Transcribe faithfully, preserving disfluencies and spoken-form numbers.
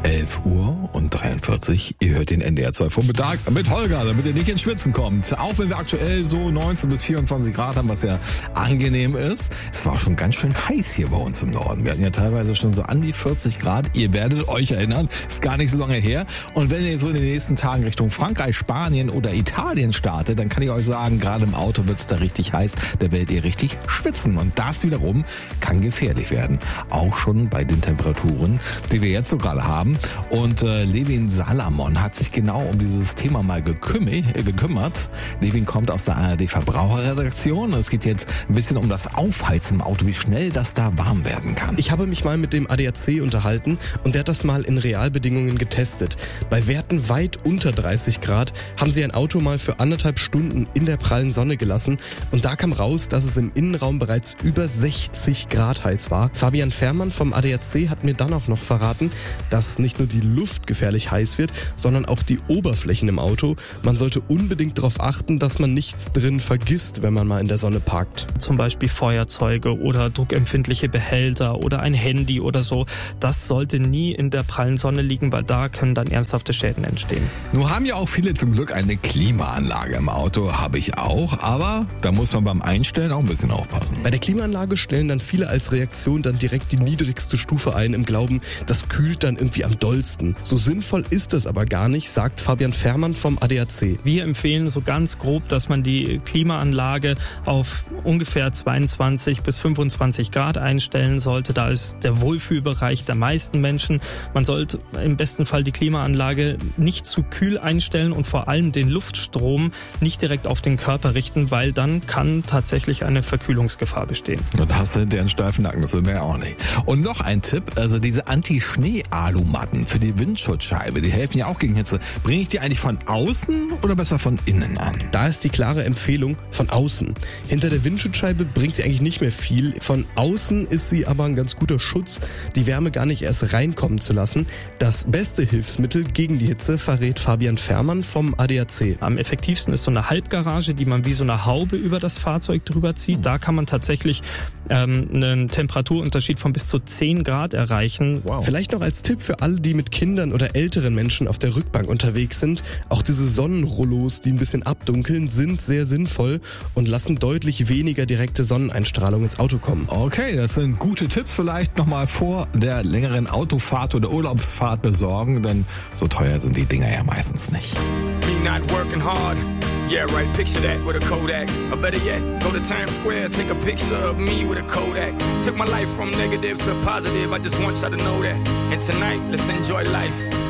elf Uhr und dreiundvierzig. Ihr hört den N D R zwei Vormittag mit Holger, damit ihr nicht ins Schwitzen kommt. Auch wenn wir aktuell so neunzehn bis vierundzwanzig Grad haben, was ja angenehm ist. Es war schon ganz schön heiß hier bei uns im Norden. Wir hatten ja teilweise schon so an die vierzig Grad. Ihr werdet euch erinnern, ist gar nicht so lange her. Und wenn ihr so in den nächsten Tagen Richtung Frankreich, Spanien oder Italien startet, dann kann ich euch sagen, gerade im Auto wird's da richtig heiß. Da werdet ihr richtig schwitzen. Und das wiederum kann gefährlich werden. Auch schon bei den Temperaturen, die wir jetzt so gerade haben. Und äh, Levin Salamon hat sich genau um dieses Thema mal gekümmert. Äh, gekümmert. Levin kommt aus der A R D Verbraucherredaktion. Es geht jetzt ein bisschen um das Aufheizen im Auto, wie schnell das da warm werden kann. Ich habe mich mal mit dem A D A C unterhalten und der hat das mal in Realbedingungen getestet. Bei Werten weit unter dreißig Grad haben sie ein Auto mal für anderthalb Stunden in der prallen Sonne gelassen und da kam raus, dass es im Innenraum bereits über sechzig Grad heiß war. Fabian Fährmann vom A D A C hat mir dann auch noch verraten, dass nicht nur die Luft gefährlich heiß wird, sondern auch die Oberflächen im Auto. Man sollte unbedingt darauf achten, dass man nichts drin vergisst, wenn man mal in der Sonne parkt. Zum Beispiel Feuerzeuge oder druckempfindliche Behälter oder ein Handy oder so. Das sollte nie in der prallen Sonne liegen, weil da können dann ernsthafte Schäden entstehen. Nun haben ja auch viele zum Glück eine Klimaanlage im Auto, habe ich auch, aber da muss man beim Einstellen auch ein bisschen aufpassen. Bei der Klimaanlage stellen dann viele als Reaktion dann direkt die niedrigste Stufe ein, im Glauben, das kühlt dann irgendwie am dollsten. So sinnvoll ist das aber gar nicht, sagt Fabian Fährmann vom A D A C. Wir empfehlen so ganz grob, dass man die Klimaanlage auf ungefähr zweiundzwanzig bis fünfundzwanzig Grad einstellen sollte. Da ist der Wohlfühlbereich der meisten Menschen. Man sollte im besten Fall die Klimaanlage nicht zu kühl einstellen und vor allem den Luftstrom nicht direkt auf den Körper richten, weil dann kann tatsächlich eine Verkühlungsgefahr bestehen. Dann hast du hinterher einen steifen Nacken, das will man ja auch nicht. Und noch ein Tipp, also diese Anti-Schnee-Alumatten für die Windschutzscheibe, die helfen ja auch gegen Hitze. Bringe ich die eigentlich von außen oder besser von innen an? Da ist die klare Empfehlung von außen. Hinter der Windschutzscheibe bringt sie eigentlich nicht mehr viel. Von außen ist sie aber ein ganz guter Schutz, die Wärme gar nicht erst reinkommen zu lassen. Das beste Hilfsmittel gegen die Hitze verrät Fabian Fährmann vom A D A C. Am effektivsten ist so eine Halbgarage, die man wie so eine Haube über das Fahrzeug drüber zieht. Da kann man tatsächlich ähm, einen Temperaturunterschied von bis zu zehn Grad erreichen. Wow. Vielleicht noch als Tipp für alle, die mit Kindern oder älteren Menschen auf der Rückbank unterwegs sind. Auch diese Sonnenrollos, die ein bisschen abdunkeln, sind sehr sinnvoll und lassen deutlich weniger direkte Sonneneinstrahlung ins Auto kommen. Okay, das sind gute Tipps, vielleicht nochmal vor der längeren Autofahrt oder Urlaubsfahrt besorgen, denn so teuer sind die Dinger ja meistens nicht. Me not working hard. Yeah, right, picture that with a Kodak. Or better yet, go to Times Square, take a picture of me with a Kodak. Took my life from negative to positive, I just want y'all to know that. And tonight, let's enjoy life.